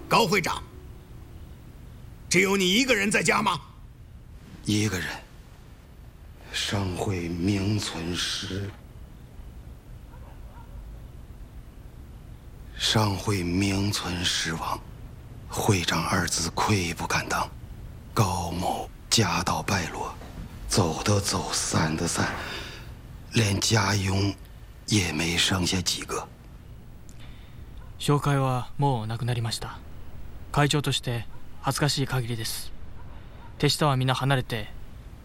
高会长，只有你一个人在家吗？ 一个人。商会名存实亡，会长二字愧不敢当。高某家道败落，走的走，散的散，连家佣也没剩下几个。 紹介はもうなくなりました。会長として恥ずかしい限りです。手下は皆離れて